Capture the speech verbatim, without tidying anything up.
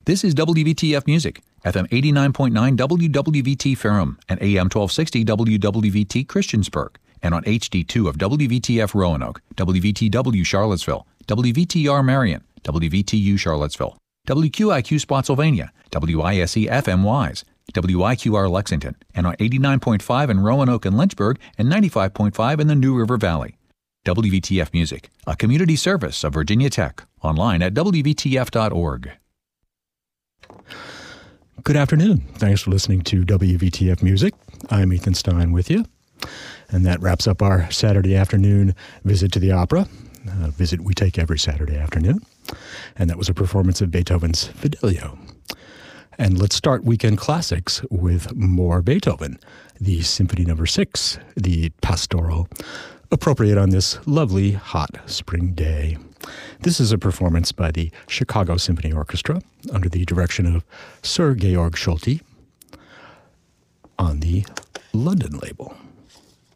This is W V T F Music, F M eighty-nine point nine W W V T Ferrum and A M twelve sixty W W V T Christiansburg, and on H D two of W V T F Roanoke, W V T W Charlottesville, W V T R Marion, W V T U Charlottesville, W Q I Q Spotsylvania, W I S E F M Wise, W I Q R Lexington, and on eighty-nine point five in Roanoke and Lynchburg, and ninety-five point five in the New River Valley. W V T F Music, a community service of Virginia Tech, online at W V T F dot org. Good afternoon. Thanks for listening to W V T F Music. I'm Ethan Stein with you. And that wraps up our Saturday afternoon visit to the opera, a visit we take every Saturday afternoon. And that was a performance of Beethoven's Fidelio. And let's start Weekend Classics with more Beethoven, the Symphony Number Six, the Pastoral, appropriate on this lovely hot spring day. This is a performance by the Chicago Symphony Orchestra under the direction of Sir Georg Solti on the London label.